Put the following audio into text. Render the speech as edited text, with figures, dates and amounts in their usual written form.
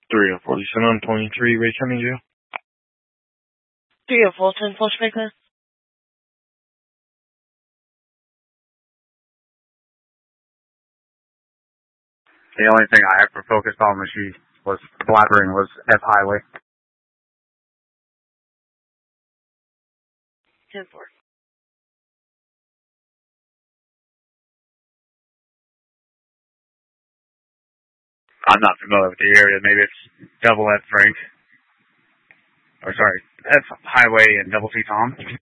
304, Lisa on 23, Ray County Jail. 304, 10 Flashbaker. The only thing I ever focused on when she was blabbering was F Highway. 10-4. I'm not familiar with the area. Maybe it's Double F Frank. Or sorry, F Highway and Double T Tom.